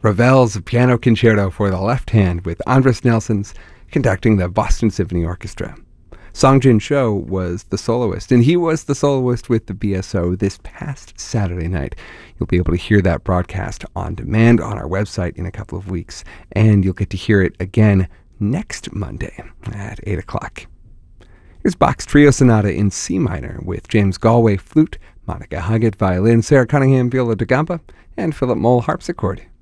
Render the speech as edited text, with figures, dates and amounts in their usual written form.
Ravel's Piano Concerto for the Left Hand with Andras Nelsons conducting the Boston Symphony Orchestra. Songjin Cho was the soloist, and he was the soloist with the BSO this past Saturday night. You'll be able to hear that broadcast on demand on our website in a couple of weeks, and you'll get to hear it again next Monday at 8 o'clock. Here's Bach's Trio Sonata in C minor with James Galway flute, Monica Huggett violin, Sarah Cunningham viola da gamba, and Philip Moll harpsichord.